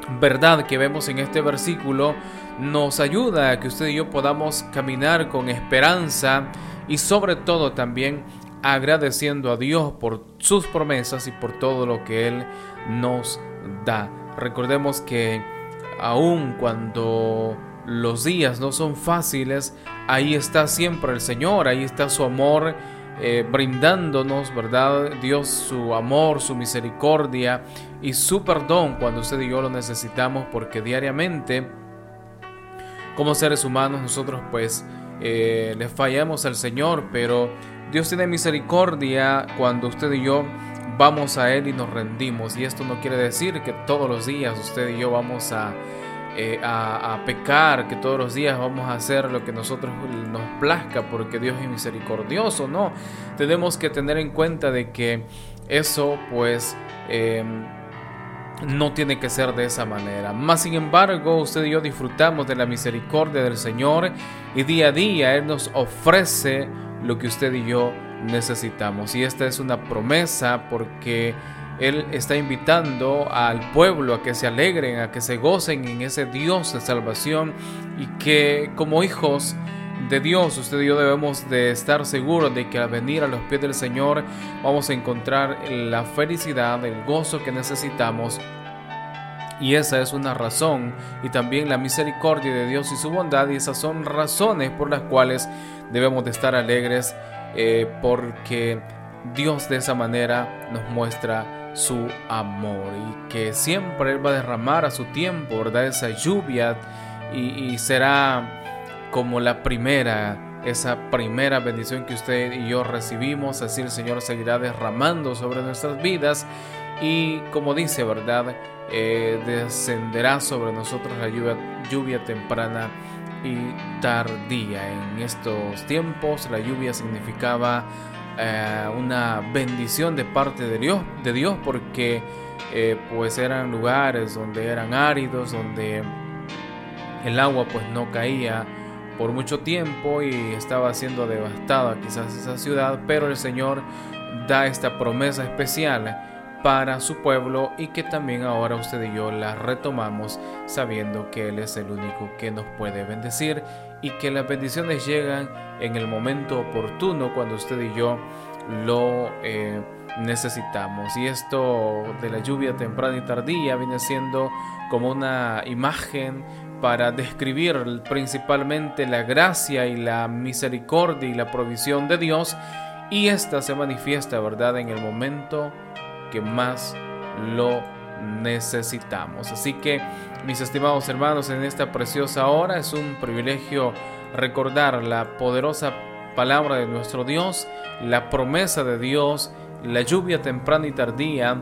verdad que vemos en este versículo nos ayuda a que usted y yo podamos caminar con esperanza y sobre todo también agradeciendo a Dios por sus promesas y por todo lo que Él nos da. Recordemos que aun cuando los días no son fáciles, ahí está siempre el Señor, ahí está su amor brindándonos, ¿verdad? Dios, su amor, su misericordia y su perdón cuando usted y yo lo necesitamos, porque diariamente como seres humanos nosotros pues le fallamos al Señor, pero Dios tiene misericordia cuando usted y yo vamos a Él y nos rendimos. Y esto no quiere decir que todos los días usted y yo vamos a pecar, que todos los días vamos a hacer lo que nosotros nos plazca porque Dios es misericordioso. No, tenemos que tener en cuenta de que eso pues no tiene que ser de esa manera. Más sin embargo, usted y yo disfrutamos de la misericordia del Señor y día a día Él nos ofrece lo que usted y yo necesitamos. Y esta es una promesa porque Él está invitando al pueblo a que se alegren, a que se gocen en ese Dios de salvación, y que como hijos de Dios, usted y yo debemos de estar seguros de que al venir a los pies del Señor vamos a encontrar la felicidad, el gozo que necesitamos. Y esa es una razón, y también la misericordia de Dios y su bondad, y esas son razones por las cuales debemos de estar alegres, porque Dios de esa manera nos muestra su amor, y que siempre Él va a derramar a su tiempo, ¿verdad? Esa lluvia, y será como esa primera bendición que usted y yo recibimos. Así el Señor seguirá derramando sobre nuestras vidas, y como dice, ¿verdad? Descenderá sobre nosotros la lluvia temprana y tardía. En estos tiempos la lluvia significaba una bendición de parte de Dios, porque pues eran lugares donde eran áridos, donde el agua pues no caía por mucho tiempo y estaba siendo devastada quizás esa ciudad, pero el Señor da esta promesa especial para su pueblo, y que también ahora usted y yo la retomamos sabiendo que Él es el único que nos puede bendecir, y que las bendiciones llegan en el momento oportuno cuando usted y yo lo necesitamos. Y esto de la lluvia temprana y tardía viene siendo como una imagen para describir principalmente la gracia y la misericordia y la provisión de Dios, y esta se manifiesta, ¿verdad?, en el momento que más lo necesitamos. Así que, mis estimados hermanos, en esta preciosa hora es un privilegio recordar la poderosa palabra de nuestro Dios, la promesa de Dios, la lluvia temprana y tardía,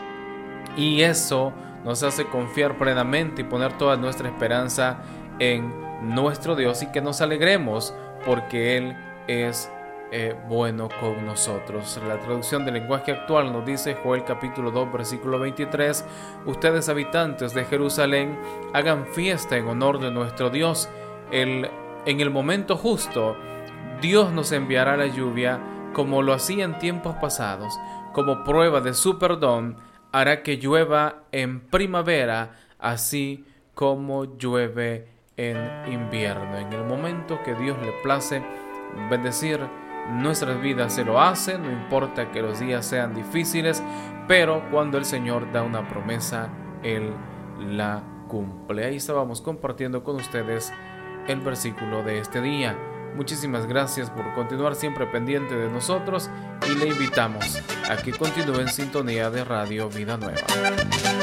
y eso nos hace confiar plenamente y poner toda nuestra esperanza en nuestro Dios, y que nos alegremos porque Él es bueno con nosotros. La traducción del lenguaje actual nos dice, Joel capítulo 2 versículo 23: ustedes, habitantes de Jerusalén, hagan fiesta en honor de nuestro Dios. En el momento justo Dios nos enviará la lluvia, como lo hacía en tiempos pasados. Como prueba de su perdón, hará que llueva en primavera, así como llueve en invierno. En el momento que Dios le place bendecir nuestras vidas, se lo hace, no importa que los días sean difíciles, pero cuando el Señor da una promesa, Él la cumple. Ahí estábamos compartiendo con ustedes el versículo de este día. Muchísimas gracias por continuar siempre pendiente de nosotros, y le invitamos a que continúe en sintonía de Radio Vida Nueva.